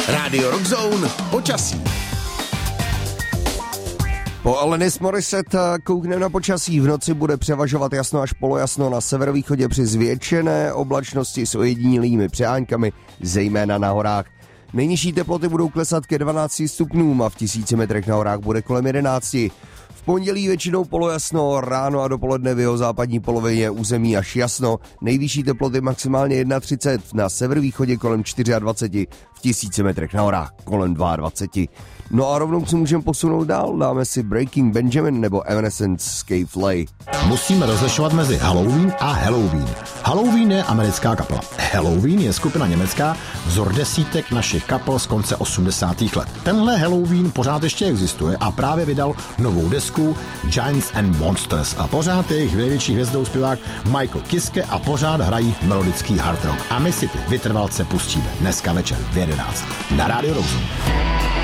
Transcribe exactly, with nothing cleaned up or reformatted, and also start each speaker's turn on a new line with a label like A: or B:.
A: Rádio Rockzone počasí.
B: Po Alanis Morissette koukneme na počasí. V noci bude převažovat jasno až polojasno na severovýchodě při zvětšené oblačnosti s ojedinělými přeháňkami, zejména na horách. Nejnižší teploty budou klesat ke dvanácti stupňům a v tisíci metrech na horách bude kolem jedenácti. V pondělí většinou polojasno, ráno a dopoledne v jeho západní polovině území až jasno. Nejvyšší teploty maximálně třicet jedna, na severovýchodě kolem dvacet čtyři, v tisíci metrech na horách kolem dvacet dva. No a rovnou se můžeme posunout dál, dáme si Breaking Benjamin nebo Evanescence Escape Lay.
C: Musíme rozlišovat mezi Halloween a Halloween. Halloween je americká kapela. Halloween je skupina německá, vzor desítek našich kapel z konce osmdesátých let. Tenhle Halloween pořád ještě existuje a právě vydal novou desku Giants and Monsters a pořád je jejich největší hvězdou zpěvák Michael Kiske a pořád hrají melodický hard rock. A my si ty vytrvalce pustíme dneska večer v jedenáct na Rádio Rockzone.